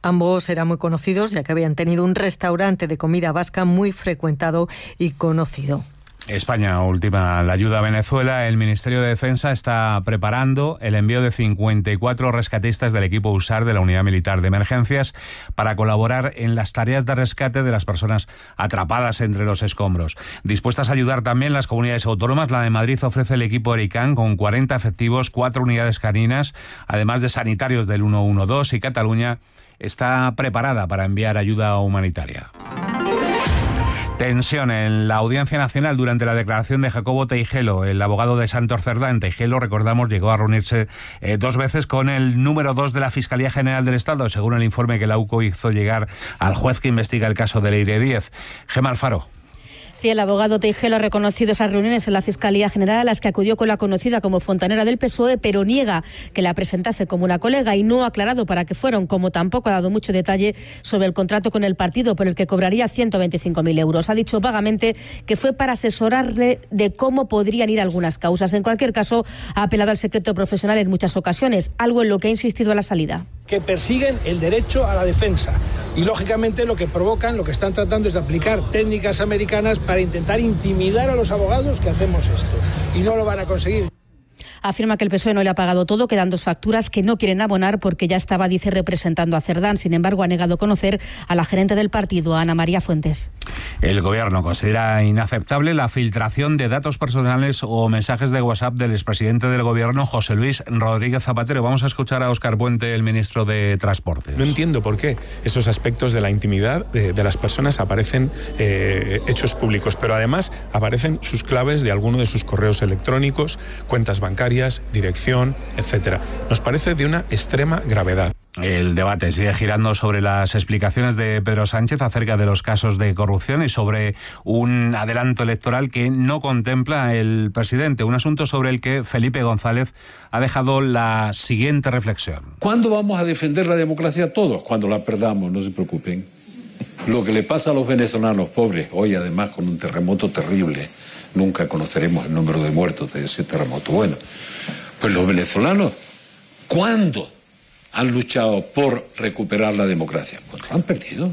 Ambos eran muy conocidos, ya que habían tenido un restaurante de comida vasca muy frecuentado y conocido. España ultima la ayuda a Venezuela. El Ministerio de Defensa está preparando el envío de 54 rescatistas del equipo USAR de la Unidad Militar de Emergencias para colaborar en las tareas de rescate de las personas atrapadas entre los escombros. Dispuestas a ayudar también las comunidades autónomas, la de Madrid ofrece el equipo Ericán con 40 efectivos, 4 unidades caninas, además de sanitarios del 112, y Cataluña está preparada para enviar ayuda humanitaria. Tensión en la Audiencia Nacional durante la declaración de Jacobo Teijelo, el abogado de Santos Cerdá. Teijelo, recordamos, llegó a reunirse 2 veces con el número 2 de la Fiscalía General del Estado, según el informe que la UCO hizo llegar al juez que investiga el caso de Leire Díez. Gemma Alfaro. Sí, el abogado Teijelo ha reconocido esas reuniones en la Fiscalía General a las que acudió con la conocida como fontanera del PSOE, pero niega que la presentase como una colega y no ha aclarado para qué fueron, como tampoco ha dado mucho detalle sobre el contrato con el partido por el que cobraría 125.000 euros. Ha dicho vagamente que fue para asesorarle de cómo podrían ir algunas causas. En cualquier caso, ha apelado al secreto profesional en muchas ocasiones, algo en lo que ha insistido a la salida. Que persiguen el derecho a la defensa y, lógicamente, lo que provocan, lo que están tratando es de aplicar técnicas americanas para intentar intimidar a los abogados que hacemos esto, y no lo van a conseguir. Afirma que el PSOE no le ha pagado todo, quedan 2 facturas que no quieren abonar porque ya estaba, dice, representando a Cerdán. Sin embargo, ha negado conocer a la gerente del partido, a Ana María Fuentes. El Gobierno considera inaceptable la filtración de datos personales o mensajes de WhatsApp del expresidente del Gobierno, José Luis Rodríguez Zapatero. Vamos a escuchar a Óscar Puente, el ministro de Transportes. No entiendo por qué esos aspectos de la intimidad de las personas aparecen hechos públicos, pero además aparecen sus claves de alguno de sus correos electrónicos, cuentas bancarias, dirección, etcétera. Nos parece de una extrema gravedad. El debate sigue girando sobre las explicaciones de Pedro Sánchez acerca de los casos de corrupción y sobre un adelanto electoral que no contempla el presidente, un asunto sobre el que Felipe González ha dejado la siguiente reflexión. ¿Cuándo vamos a defender la democracia todos? Cuando la perdamos, no se preocupen. Lo que le pasa a los venezolanos pobres, hoy además con un terremoto terrible, nunca conoceremos el número de muertos de ese terremoto. Bueno, pues los venezolanos, ¿cuándo han luchado por recuperar la democracia? Pues lo han perdido.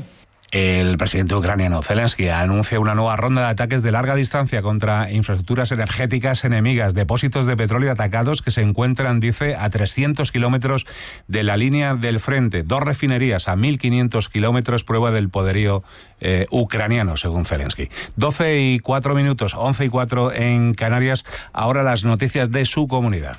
El presidente ucraniano Zelensky anuncia una nueva ronda de ataques de larga distancia contra infraestructuras energéticas enemigas, depósitos de petróleo atacados que se encuentran, dice, a 300 kilómetros de la línea del frente. 2 refinerías a 1.500 kilómetros, prueba del poderío ucraniano, según Zelensky. 12:04, 11:04 en Canarias. Ahora las noticias de su comunidad.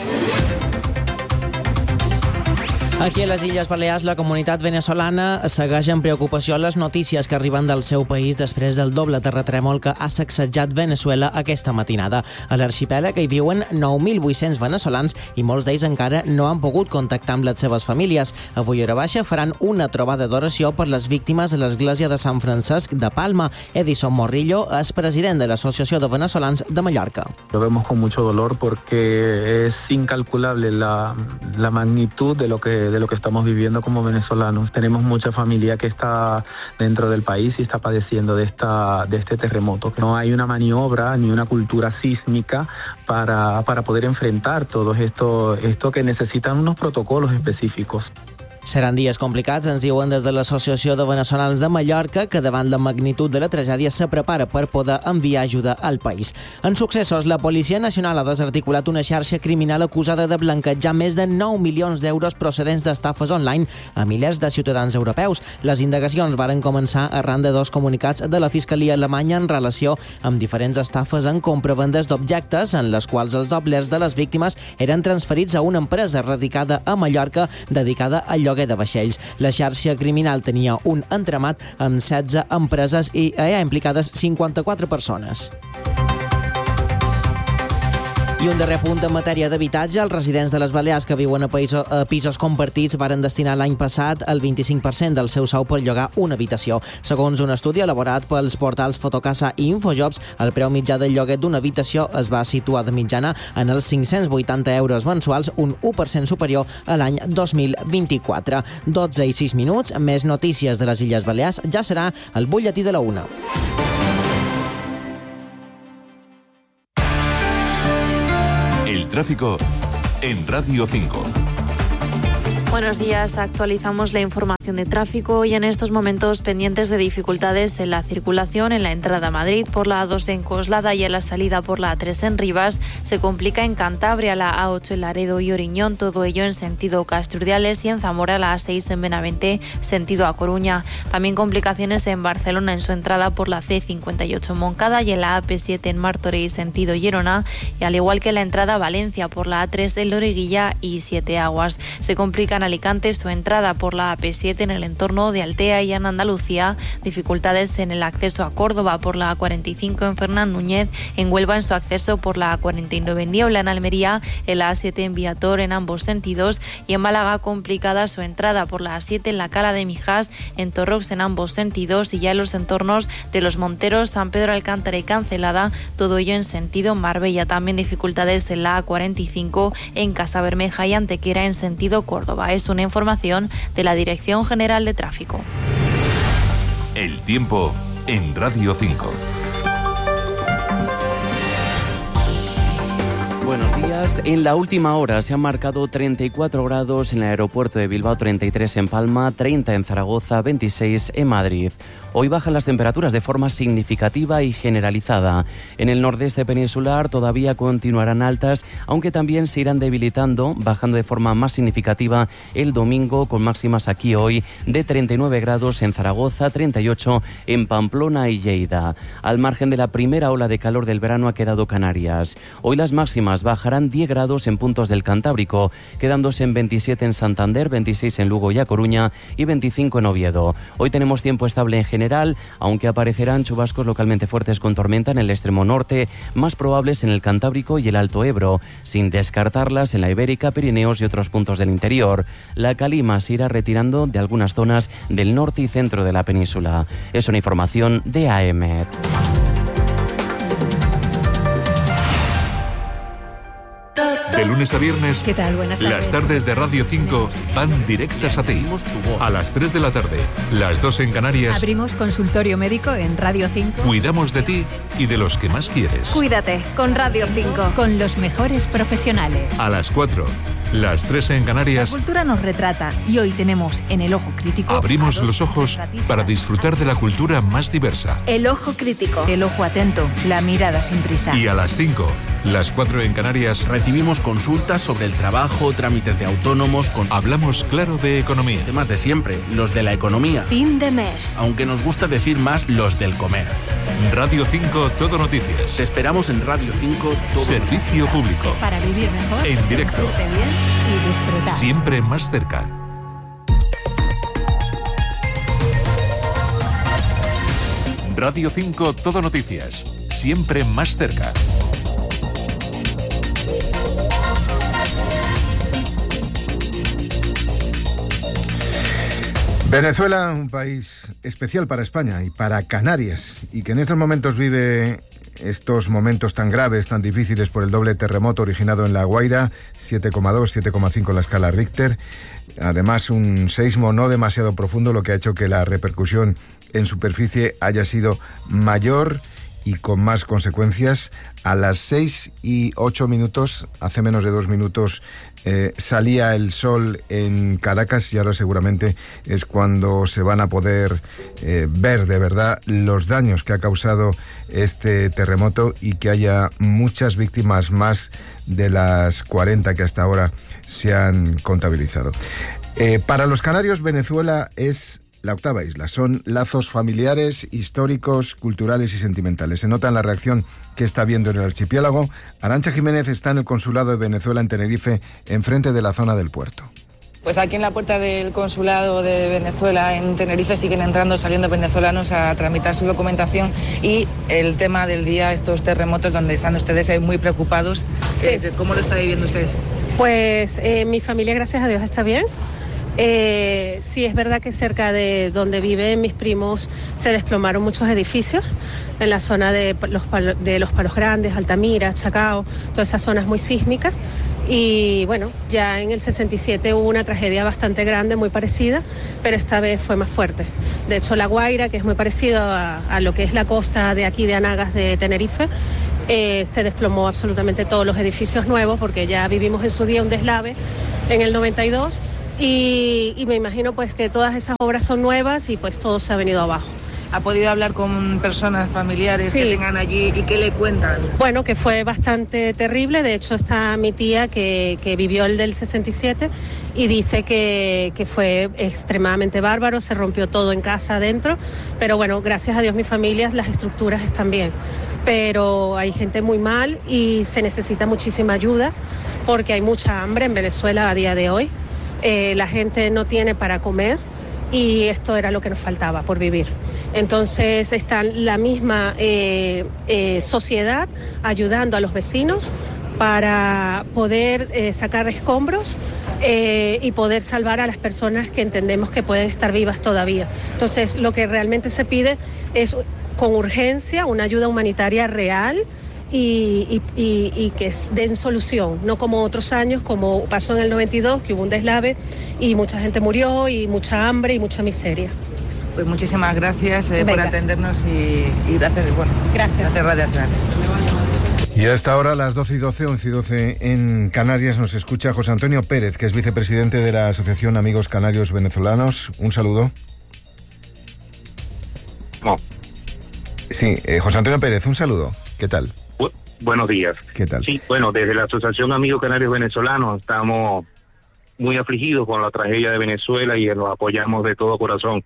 Aquí a les Illes Balears, la comunitat venezolana segueix amb preocupació les notícies que arriben del seu país després del doble terratrèmol que ha sacsejat Venezuela aquesta matinada. A l'arxipèlag hi viuen 9.800 venezolans i molts d'ells encara no han pogut contactar amb les seves famílies. Avui a hora baixa faran una trobada d'oració per les víctimes a l'església de Sant Francesc de Palma. Edison Morrillo és president de l'Associació de Venezolans de Mallorca. Lo vemos con mucho dolor porque es incalculable la magnitud de lo que estamos viviendo como venezolanos. Tenemos mucha familia que está dentro del país y está padeciendo de este terremoto. No hay una maniobra ni una cultura sísmica para poder enfrentar todo esto que necesitan unos protocolos específicos. Seran dies complicats, ens diuen des de l'Associació de Venezolans de Mallorca, que davant la magnitud de la tragèdia se prepara per poder enviar ajuda al país. En successos, la Policia Nacional ha desarticulat una xarxa criminal acusada de blanquejar més de 9 milions d'euros procedents d'estafes online a milers de ciutadans europeus. Les indagacions varen començar arran de 2 comunicats de la Fiscalia alemanya en relació amb diferents estafes en compravendes d'objectes en les quals els doblers de les víctimes eren transferits a una empresa radicada a Mallorca dedicada al lloguer de vaixells. La xarxa criminal tenia un entramat amb 16 empreses i hi ha implicades 54 persones. I un darrer punt en matèria d'habitatge. Els residents de les Balears que viuen a pisos compartits varen destinar l'any passat el 25% del seu sou per llogar una habitació. Segons un estudi elaborat pels portals Fotocasa i Infojobs, el preu mitjà del lloguer d'una habitació es va situar de mitjana en els 580 euros mensuals, un 1% superior a l'any 2024. 12:06, més notícies de les Illes Balears. Ja serà el butlletí de la 1. El tráfico en Radio 5. Buenos días, actualizamos la información de tráfico y en estos momentos pendientes de dificultades en la circulación en la entrada a Madrid por la A2 en Coslada y en la salida por la A3 en Rivas. Se complica en Cantabria la A8 en Laredo y Oriñón, todo ello en sentido Castrurdiales, y en Zamora la A6 en Benavente, sentido A Coruña. También complicaciones en Barcelona en su entrada por la C58 en Moncada y en la AP7 en Martorell, sentido Llerona, y al igual que la entrada a Valencia por la A3 en Loriguilla y Siete Aguas. Se complica en Alicante su entrada por la AP7 en el entorno de Altea y en Andalucía. Dificultades en el acceso a Córdoba por la A45 en Fernán Núñez, en Huelva en su acceso por la A49 en Niebla, en Almería, en la A7 en Viator en ambos sentidos, y en Málaga complicada su entrada por la A7 en la Cala de Mijas, en Torrox en ambos sentidos, y ya en los entornos de Los Monteros, San Pedro Alcántara y Cancelada, todo ello en sentido Marbella. También dificultades en la A45 en Casabermeja y Antequera en sentido Córdoba. Es una información de la Dirección General de Tráfico. El tiempo en Radio 5. Buenos días. En la última hora se han marcado 34 grados en el aeropuerto de Bilbao, 33 en Palma, 30 en Zaragoza, 26 en Madrid. Hoy bajan las temperaturas de forma significativa y generalizada. En el nordeste peninsular todavía continuarán altas, aunque también se irán debilitando, bajando de forma más significativa el domingo, con máximas aquí hoy de 39 grados en Zaragoza, 38 en Pamplona y Lleida. Al margen de la primera ola de calor del verano ha quedado Canarias. Hoy las máximas bajarán 10 grados en puntos del Cantábrico, quedándose en 27 en Santander, 26 en Lugo y A Coruña y 25 en Oviedo. Hoy tenemos tiempo estable en general, aunque aparecerán chubascos localmente fuertes con tormenta en el extremo norte, más probables en el Cantábrico y el Alto Ebro, sin descartarlas en la Ibérica, Pirineos y otros puntos del interior. La calima se irá retirando de algunas zonas del norte y centro de la península. Es una información de AEMET. De lunes a viernes, ¿qué tal? Buenas tardes. Las tardes de Radio 5 van directas a ti. A las 3 de la tarde, las 2 en Canarias. Abrimos consultorio médico en Radio 5. Cuidamos de ti y de los que más quieres. Cuídate con Radio 5. Con los mejores profesionales. A las 4, las 3 en Canarias. La cultura nos retrata y hoy tenemos en El Ojo Crítico. Abrimos los ojos para disfrutar de la cultura más diversa. El Ojo Crítico. El ojo atento, la mirada sin prisa. Y a las 5, las 4 en Canarias. Recibimos consultas sobre el trabajo, trámites de autónomos. Hablamos claro de economía. Temas de siempre, los de la economía. Fin de mes. Aunque nos gusta decir más los del comer. Radio 5 Todo Noticias. Te esperamos en Radio 5 Todo Servicio Noticias. Público. Para vivir mejor. En directo. Bien y disfrutar. Siempre más cerca. Radio 5 Todo Noticias. Siempre más cerca. Venezuela, un país especial para España y para Canarias, y que en estos momentos vive estos momentos tan graves, tan difíciles por el doble terremoto originado en La Guaira, 7,2, 7,5 en la escala Richter. Además, un seísmo no demasiado profundo, lo que ha hecho que la repercusión en superficie haya sido mayor y con más consecuencias. A las 6:08, hace menos de 2 minutos, salía el sol en Caracas, y ahora seguramente es cuando se van a poder ver de verdad los daños que ha causado este terremoto, y que haya muchas víctimas más de las 40 que hasta ahora se han contabilizado. Para los canarios, Venezuela es la octava isla. Son lazos familiares, históricos, culturales y sentimentales. Se nota en la reacción que está habiendo en el archipiélago. Arantxa Jiménez está en el consulado de Venezuela en Tenerife, enfrente de la zona del puerto. Pues aquí en la puerta del consulado de Venezuela en Tenerife siguen entrando, saliendo venezolanos a tramitar su documentación, y el tema del día, estos terremotos donde están ustedes muy preocupados. Sí. ¿Cómo lo está viviendo usted? Pues mi familia, gracias a Dios, está bien. Sí, es verdad que cerca de donde viven mis primos se desplomaron muchos edificios, en la zona de los Palos Grandes, Altamira, Chacao, toda esa zona es muy sísmica. Y bueno, ya en el 67 hubo una tragedia bastante grande, muy parecida, pero esta vez fue más fuerte. De hecho, La Guaira, que es muy parecido a lo que es la costa de aquí de Anagas de Tenerife, se desplomó absolutamente todos los edificios nuevos, porque ya vivimos en su día un deslave en el 92, y me imagino pues que todas esas obras son nuevas y pues todo se ha venido abajo. ¿Ha podido hablar con personas familiares que tengan allí y qué le cuentan? Bueno, que fue bastante terrible. De hecho, está mi tía que vivió el del 67 y dice que fue extremadamente bárbaro, se rompió todo en casa adentro. Pero bueno, gracias a Dios, mi familia, las estructuras están bien. Pero hay gente muy mal y se necesita muchísima ayuda porque hay mucha hambre en Venezuela a día de hoy. La gente no tiene para comer. Y esto era lo que nos faltaba por vivir. Entonces está la misma sociedad ayudando a los vecinos para poder sacar escombros y poder salvar a las personas que entendemos que pueden estar vivas todavía. Entonces lo que realmente se pide es con urgencia una ayuda humanitaria real y que den solución, no como otros años, como pasó en el 92, que hubo un deslave y mucha gente murió y mucha hambre y mucha miseria. Pues muchísimas gracias por atendernos y gracias, gracias Radio Nacional. Y a esta hora, las 12:12, 11:12 en Canarias, nos escucha José Antonio Pérez, que es vicepresidente de la Asociación Amigos Canarios Venezolanos. Un saludo. No. Sí, José Antonio Pérez, un saludo. ¿Qué tal? Buenos días. ¿Qué tal? Sí, bueno, desde la Asociación Amigos Canarios Venezolanos estamos muy afligidos con la tragedia de Venezuela y los apoyamos de todo corazón.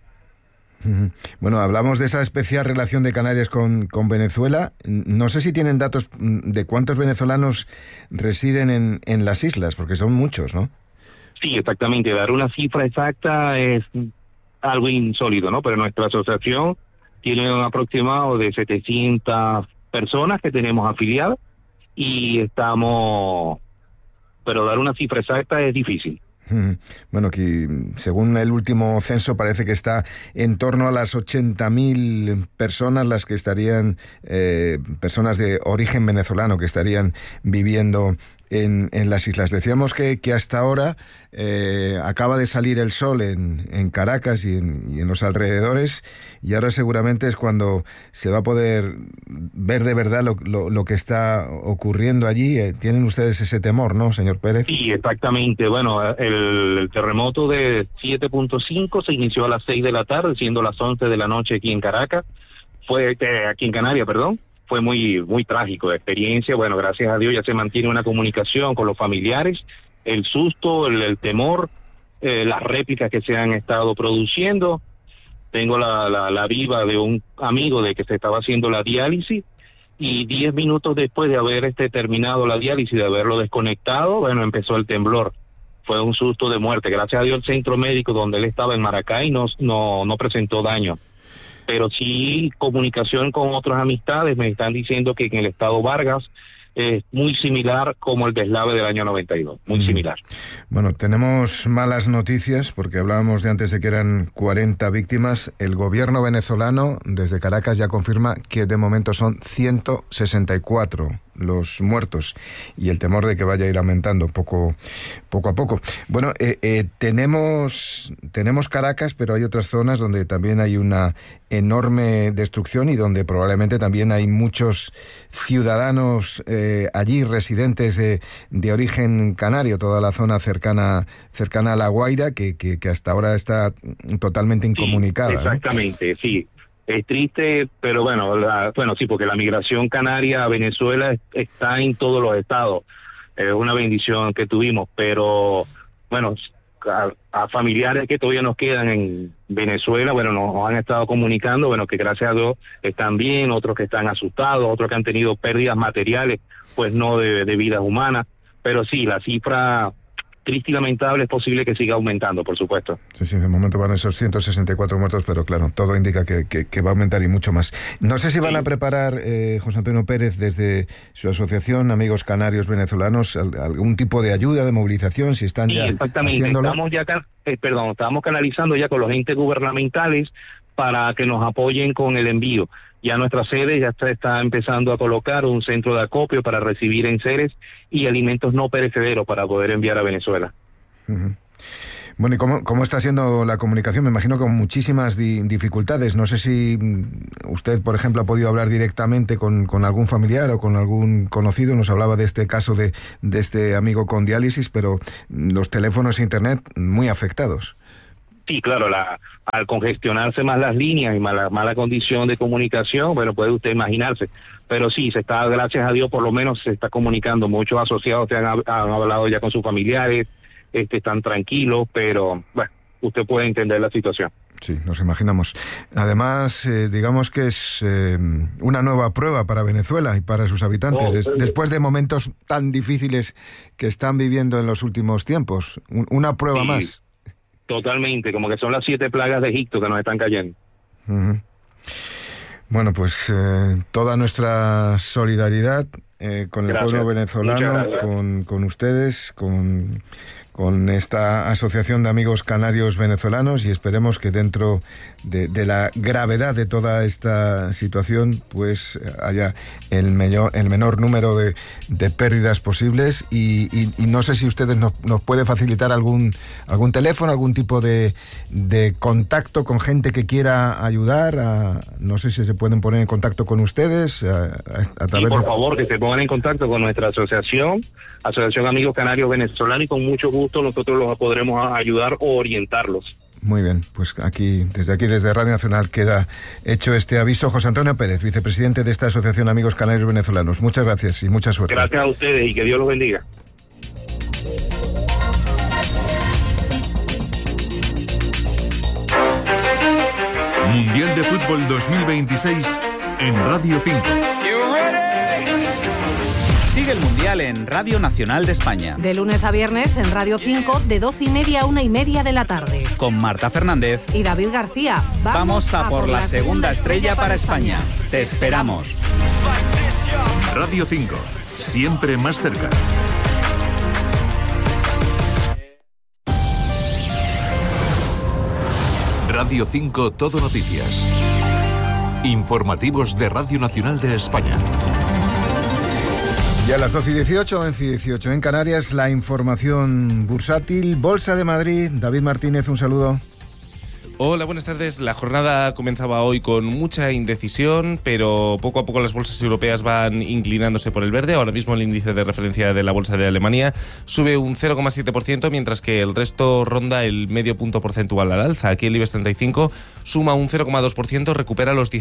Bueno, hablamos de esa especial relación de Canarias con Venezuela. No sé si tienen datos de cuántos venezolanos residen en las islas, porque son muchos, ¿no? Sí, exactamente. Dar una cifra exacta es algo insólito, ¿no? Pero nuestra asociación tiene un aproximado de 700 personas que tenemos afiliadas y estamos, pero dar una cifra exacta es difícil. Bueno, que según el último censo parece que está en torno a las 80.000 personas las que estarían, personas de origen venezolano que estarían viviendo en las islas. Decíamos que hasta ahora acaba de salir el sol en Caracas y en los alrededores, y ahora seguramente es cuando se va a poder ver de verdad lo que está ocurriendo allí. ¿Tienen ustedes ese temor, no, señor Pérez? Sí, exactamente. Bueno, el terremoto de 7.5 se inició a las 6 de la tarde, siendo las 11 de la noche aquí en Caracas. Aquí en Canarias, perdón. Fue muy trágico de experiencia. Bueno, gracias a Dios ya se mantiene una comunicación con los familiares. El susto, el temor, las réplicas que se han estado produciendo. Tengo la viva de un amigo de que se estaba haciendo la diálisis y 10 minutos después de haber terminado la diálisis, de haberlo desconectado, bueno, empezó el temblor. Fue un susto de muerte. Gracias a Dios el centro médico donde él estaba en Maracay no presentó daño. Pero sí comunicación con otras amistades me están diciendo que en el estado Vargas es muy similar como el deslave del año 92, muy similar. Bueno, tenemos malas noticias porque hablábamos de antes de que eran 40 víctimas. El gobierno venezolano desde Caracas ya confirma que de momento son 164 los muertos y el temor de que vaya a ir aumentando poco a poco. Bueno, tenemos Caracas, pero hay otras zonas donde también hay una enorme destrucción y donde probablemente también hay muchos ciudadanos allí residentes de origen canario, toda la zona cercana a La Guaira, que hasta ahora está totalmente incomunicada. Sí, exactamente, ¿no? Sí. Es triste, pero bueno, sí, porque la migración canaria a Venezuela está en todos los estados. Es una bendición que tuvimos, pero bueno, a familiares que todavía nos quedan en Venezuela, bueno, nos han estado comunicando, bueno, que gracias a Dios están bien, otros que están asustados, otros que han tenido pérdidas materiales, pues no de vidas humanas, pero sí, la cifra triste y lamentable es posible que siga aumentando, por supuesto. Sí, de momento van esos 164 muertos, pero claro, todo indica que va a aumentar y mucho más. No sé si van a preparar, José Antonio Pérez, desde su asociación Amigos Canarios Venezolanos, algún tipo de ayuda, de movilización, si están ya haciéndolo. Estamos canalizando ya con los entes gubernamentales para que nos apoyen con el envío. Ya nuestra sede ya está empezando a colocar un centro de acopio para recibir enseres y alimentos no perecederos para poder enviar a Venezuela. Uh-huh. Bueno, ¿y cómo está siendo la comunicación? Me imagino con muchísimas dificultades. No sé si usted, por ejemplo, ha podido hablar directamente con algún familiar o con algún conocido. Nos hablaba de este caso de este amigo con diálisis, pero los teléfonos e internet muy afectados. Sí, claro, al congestionarse más las líneas y mala condición de comunicación, bueno, puede usted imaginarse. Pero sí, gracias a Dios, por lo menos se está comunicando. Muchos asociados han hablado ya con sus familiares, están tranquilos, pero bueno, usted puede entender la situación. Sí, nos imaginamos. Además, digamos que es una nueva prueba para Venezuela y para sus habitantes, después de momentos tan difíciles que están viviendo en los últimos tiempos. Una prueba más. Totalmente, como que son las 7 plagas de Egipto que nos están cayendo. Uh-huh. Bueno, pues toda nuestra solidaridad con el pueblo venezolano, con ustedes, con esta asociación de amigos canarios venezolanos, y esperemos que dentro de la gravedad de toda esta situación pues haya el menor número de pérdidas posibles, y no sé si ustedes nos puede facilitar algún teléfono, algún tipo de contacto con gente que quiera ayudar. No sé si se pueden poner en contacto con ustedes a través por favor, que se pongan en contacto con nuestra Asociación Amigos Canarios Venezolanos, y con mucho gusto nosotros los podremos ayudar o orientarlos. Muy bien, pues desde Radio Nacional queda hecho este aviso. José Antonio Pérez, vicepresidente de esta Asociación Amigos Canarios Venezolanos. Muchas gracias y mucha suerte. Gracias a ustedes y que Dios los bendiga. Mundial de Fútbol 2026 en Radio 5. Sigue el Mundial en Radio Nacional de España. De lunes a viernes en Radio 5, de 12:30 a 1:30 de la tarde. Con Marta Fernández y David García. Vamos a por la segunda estrella para España. Te esperamos. Radio 5, siempre más cerca. Radio 5 Todo Noticias. Informativos de Radio Nacional de España. Y a las 12:18, 11:18 en Canarias, la información bursátil. Bolsa de Madrid, David Martínez, un saludo. Hola, buenas tardes. La jornada comenzaba hoy con mucha indecisión, pero poco a poco las bolsas europeas van inclinándose por el verde. Ahora mismo el índice de referencia de la bolsa de Alemania sube un 0,7%, mientras que el resto ronda el medio punto porcentual al alza. Aquí el IBEX 35 suma un 0,2%, recupera los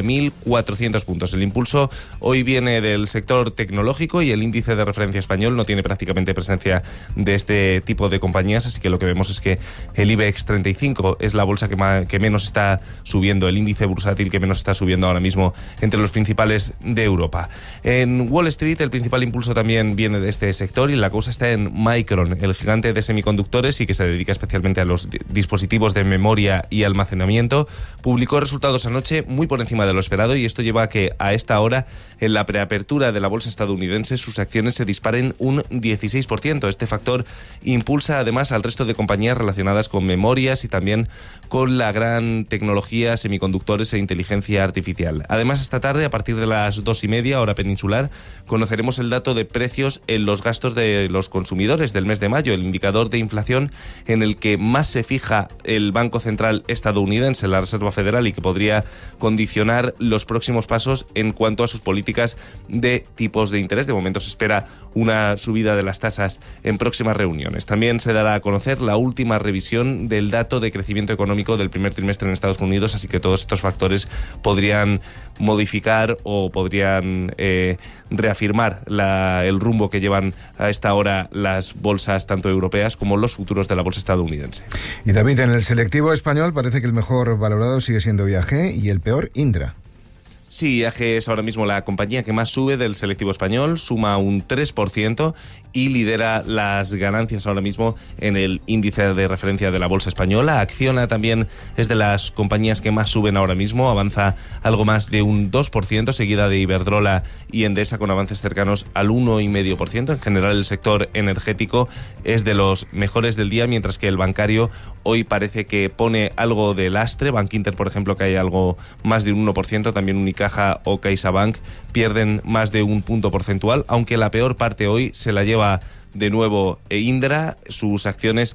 19.400 puntos. El impulso hoy viene del sector tecnológico y el índice de referencia español no tiene prácticamente presencia de este tipo de compañías, así que lo que vemos es que el IBEX 35 es la bolsa que menos está subiendo, el índice bursátil que menos está subiendo ahora mismo entre los principales de Europa. En Wall Street el principal impulso también viene de este sector y la cosa está en Micron, el gigante de semiconductores y que se dedica especialmente a los dispositivos de memoria y almacenamiento. Publicó resultados anoche muy por encima de lo esperado y esto lleva a que a esta hora en la preapertura de la bolsa estadounidense sus acciones se disparen un 16%. Este factor impulsa además al resto de compañías relacionadas con memorias y también con la gran tecnología, semiconductores e inteligencia artificial. Además, esta tarde, a partir de las 2:30, hora peninsular, conoceremos el dato de precios en los gastos de los consumidores del mes de mayo, el indicador de inflación en el que más se fija el Banco Central estadounidense, la Reserva Federal, y que podría condicionar los próximos pasos en cuanto a sus políticas de tipos de interés. De momento se espera una subida de las tasas en próximas reuniones. También se dará a conocer la última revisión del dato de crecimiento económico del primer trimestre en Estados Unidos, así que todos estos factores podrían modificar o podrían reafirmar el rumbo que llevan a esta hora las bolsas tanto europeas como los futuros de la bolsa estadounidense. Y David, en el selectivo español parece que el mejor valorado sigue siendo IAG y el peor Indra. Sí, IAG es ahora mismo la compañía que más sube del selectivo español, suma un 3% y lidera las ganancias ahora mismo en el índice de referencia de la bolsa española. Acciona también es de las compañías que más suben ahora mismo, avanza algo más de un 2%, seguida de Iberdrola y Endesa con avances cercanos al 1,5%. En general el sector energético es de los mejores del día, mientras que el bancario hoy parece que pone algo de lastre. Bankinter, por ejemplo, cae algo más de un 1%, también Unicaja o CaixaBank pierden más de un punto porcentual, aunque la peor parte hoy se la lleva de nuevo Indra. Sus acciones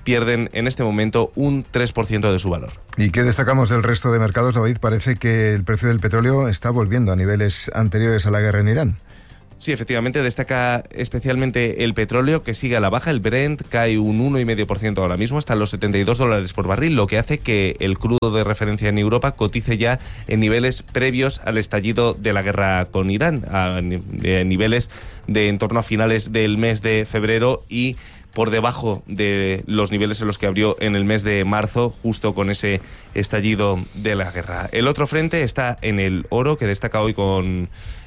pierden en este momento un 3% de su valor. ¿Y qué destacamos del resto de mercados, David? Parece que el precio del petróleo está volviendo a niveles anteriores a la guerra en Irán. Sí, efectivamente, destaca especialmente el petróleo, que sigue a la baja. El Brent cae un 1,5% ahora mismo, hasta los $72 por barril, lo que hace que el crudo de referencia en Europa cotice ya en niveles previos al estallido de la guerra con Irán, a niveles de en torno a finales del mes de febrero y por debajo de los niveles en los que abrió en el mes de marzo, justo con ese estallido de la guerra. El otro frente está en el oro, que destaca hoy con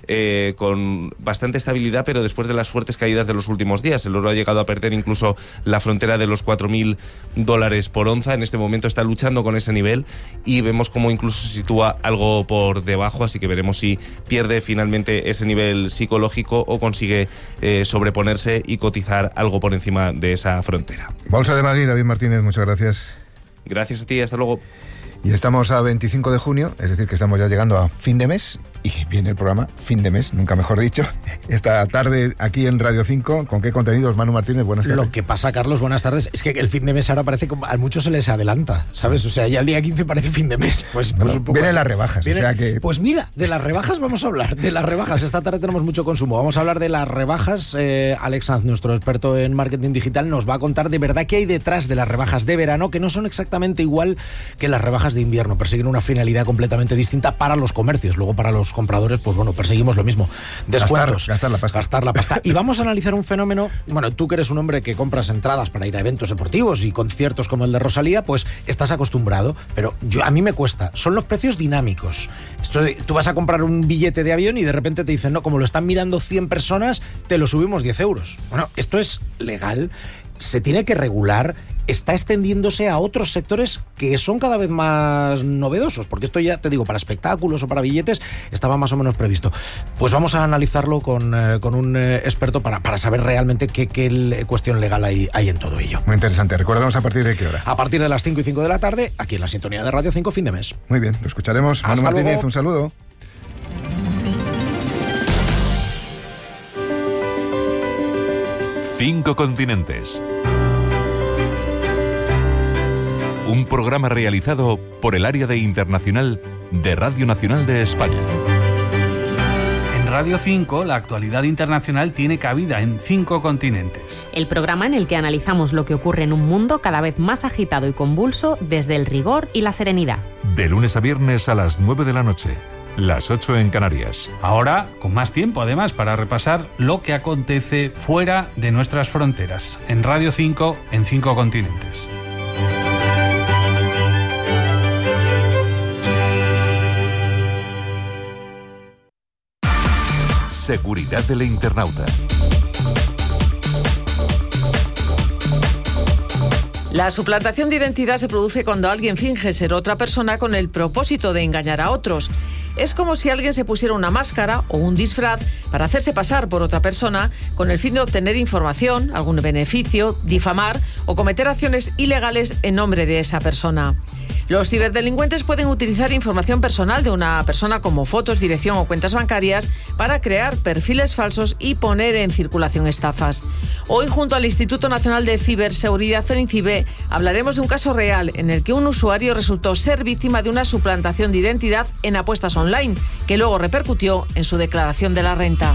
bastante estabilidad, pero después de las fuertes caídas de los últimos días. El oro ha llegado a perder incluso la frontera de los $4.000 por onza. En este momento está luchando con ese nivel y vemos cómo incluso se sitúa algo por debajo, así que veremos si pierde finalmente ese nivel psicológico o consigue sobreponerse y cotizar algo por encima de esa frontera. Bolsa de Madrid, David Martínez, muchas gracias. Gracias a ti, hasta luego. Y estamos a 25 de junio, es decir, que estamos ya llegando a fin de mes, y viene el programa fin de mes, nunca mejor dicho, esta tarde aquí en Radio 5. ¿Con qué contenidos, Manu Martínez? Buenas tardes. Lo que pasa, Carlos, buenas tardes, es que el fin de mes ahora parece que a muchos se les adelanta, ¿sabes? O sea, ya el día 15 parece fin de mes. Pues un poco vienen así. Las rebajas, Viene, o sea que... Pues mira, de las rebajas vamos a hablar, de las rebajas. Esta tarde tenemos mucho consumo, vamos a hablar de las rebajas. Alex Sanz, nuestro experto en marketing digital, nos va a contar de verdad qué hay detrás de las rebajas de verano, que no son exactamente igual que las rebajas de invierno, persiguen una finalidad completamente distinta para los comercios. Luego para los compradores, pues bueno, perseguimos lo mismo. Descuentos. Gastar la pasta. Y vamos a analizar un fenómeno. Bueno, tú que eres un hombre que compras entradas para ir a eventos deportivos y conciertos como el de Rosalía, pues estás acostumbrado, pero a mí me cuesta. Son los precios dinámicos. Tú vas a comprar un billete de avión y de repente te dicen, no, como lo están mirando 100 personas, te lo subimos 10 euros. Bueno, esto es legal, se tiene que regular, está extendiéndose a otros sectores que son cada vez más novedosos, porque esto ya, te digo, para espectáculos o para billetes estaba más o menos previsto. Pues vamos a analizarlo con un experto para saber realmente qué cuestión legal hay en todo ello. Muy interesante. Recuérdanos a partir de qué hora. A partir de las 5 y 5 de la tarde, aquí en la sintonía de Radio 5, fin de mes. Muy bien, lo escucharemos. Manu Martínez, luego. Un saludo. Cinco continentes. Un programa realizado por el área de internacional de Radio Nacional de España. En Radio 5, la actualidad internacional tiene cabida en 5 continentes. El programa en el que analizamos lo que ocurre en un mundo cada vez más agitado y convulso desde el rigor y la serenidad. De lunes a viernes a las 9 de la noche. Las 8 en Canarias. Ahora, con más tiempo además, para repasar lo que acontece fuera de nuestras fronteras. En Radio 5, en 5 continentes. Seguridad del internauta. La suplantación de identidad se produce cuando alguien finge ser otra persona con el propósito de engañar a otros. Es como si alguien se pusiera una máscara o un disfraz para hacerse pasar por otra persona con el fin de obtener información, algún beneficio, difamar o cometer acciones ilegales en nombre de esa persona. Los ciberdelincuentes pueden utilizar información personal de una persona como fotos, dirección o cuentas bancarias para crear perfiles falsos y poner en circulación estafas. Hoy, junto al Instituto Nacional de Ciberseguridad, el INCIBE, hablaremos de un caso real en el que un usuario resultó ser víctima de una suplantación de identidad en apuestas online, que luego repercutió en su declaración de la renta.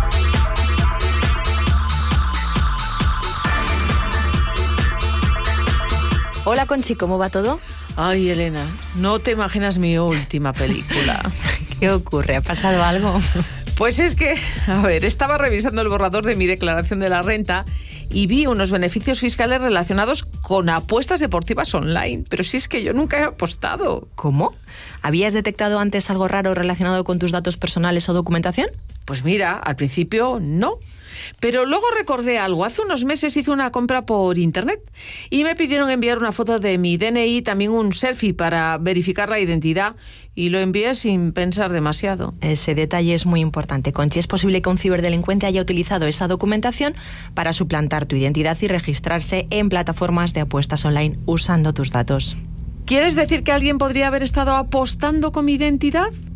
Hola, Conchi, ¿cómo va todo? Ay, Elena, no te imaginas mi última película. ¿Qué ocurre? ¿Ha pasado algo? Pues es que, estaba revisando el borrador de mi declaración de la renta y vi unos beneficios fiscales relacionados con apuestas deportivas online. Pero si es que yo nunca he apostado. ¿Cómo? ¿Habías detectado antes algo raro relacionado con tus datos personales o documentación? Pues mira, al principio no. Pero luego recordé algo. Hace unos meses hice una compra por internet y me pidieron enviar una foto de mi DNI y también un selfie para verificar la identidad, y lo envié sin pensar demasiado. Ese detalle es muy importante, Conchi. Es posible que un ciberdelincuente haya utilizado esa documentación para suplantar tu identidad y registrarse en plataformas de apuestas online usando tus datos. ¿Quieres decir que alguien podría haber estado apostando con mi identidad?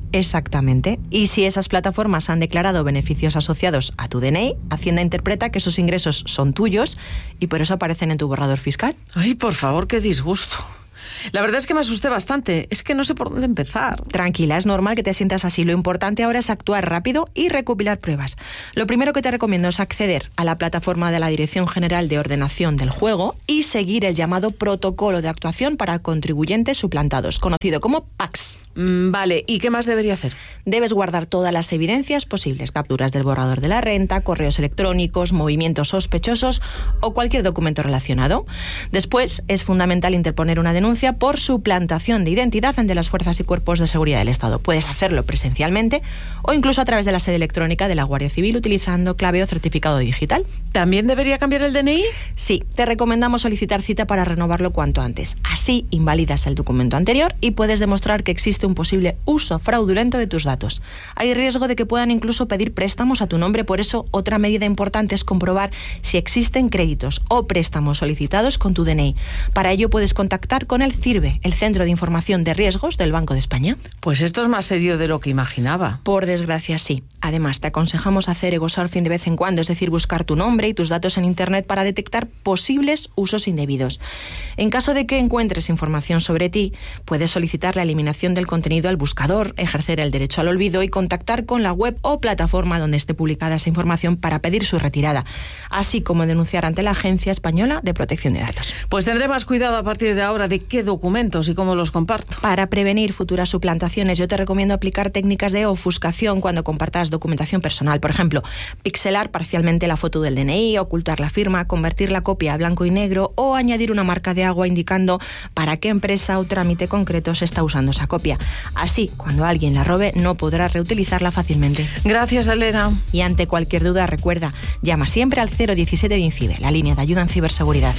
Exactamente. Y si esas plataformas han declarado beneficios asociados a tu DNI, Hacienda interpreta que esos ingresos son tuyos y por eso aparecen en tu borrador fiscal. Ay, por favor, qué disgusto. La verdad es que me asusté bastante. Es que no sé por dónde empezar. Tranquila, es normal que te sientas así. Lo importante ahora es actuar rápido y recopilar pruebas. Lo primero que te recomiendo es acceder a la plataforma de la Dirección General de Ordenación del Juego y seguir el llamado Protocolo de Actuación para Contribuyentes Suplantados, conocido como PACS. Vale, ¿y qué más debería hacer? Debes guardar todas las evidencias posibles, capturas del borrador de la renta, correos electrónicos, movimientos sospechosos o cualquier documento relacionado. Después, es fundamental interponer una denuncia por suplantación de identidad ante las fuerzas y cuerpos de seguridad del Estado. Puedes hacerlo presencialmente o incluso a través de la sede electrónica de la Guardia Civil utilizando clave o certificado digital. ¿También debería cambiar el DNI? Sí, te recomendamos solicitar cita para renovarlo cuanto antes. Así invalidas el documento anterior y puedes demostrar que existe un posible uso fraudulento de tus datos. Hay riesgo de que puedan incluso pedir préstamos a tu nombre, por eso otra medida importante es comprobar si existen créditos o préstamos solicitados con tu DNI. Para ello puedes contactar con el CIRBE, el Centro de Información de Riesgos del Banco de España. Pues esto es más serio de lo que imaginaba. Por desgracia, sí. Además, te aconsejamos hacer egosurfing de vez en cuando, es decir, buscar tu nombre y tus datos en Internet para detectar posibles usos indebidos. En caso de que encuentres información sobre ti, puedes solicitar la eliminación del contenido al buscador, ejercer el derecho al olvido y contactar con la web o plataforma donde esté publicada esa información para pedir su retirada, así como denunciar ante la Agencia Española de Protección de Datos. Pues tendré más cuidado a partir de ahora de qué documentos y cómo los comparto. Para prevenir futuras suplantaciones, yo te recomiendo aplicar técnicas de ofuscación cuando compartas documentación personal. Por ejemplo, pixelar parcialmente la foto del DNI, ocultar la firma, convertir la copia a blanco y negro o añadir una marca de agua indicando para qué empresa o trámite concreto se está usando esa copia. Así, cuando alguien la robe, no podrá reutilizarla fácilmente. Gracias, Elena. Y ante cualquier duda, recuerda, llama siempre al 017 de INCIBE, la línea de ayuda en ciberseguridad.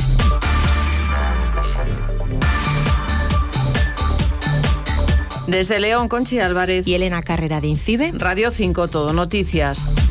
Desde León, Conchi Álvarez y Elena Carrera de INCIBE. Radio 5 Todo Noticias.